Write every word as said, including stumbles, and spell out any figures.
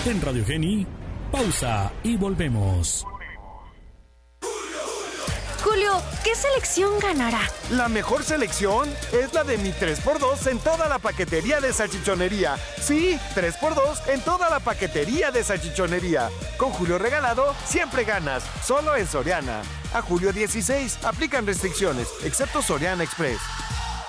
En Radio Geni, pausa y volvemos. Julio, ¿qué selección ganará? La mejor selección es la de mi tres por dos en toda la paquetería de salchichonería. Sí, tres por dos en toda la paquetería de salchichonería. Con Julio regalado, siempre ganas. Solo en Soriana. A julio dieciséis, aplican restricciones, excepto Soriana Express.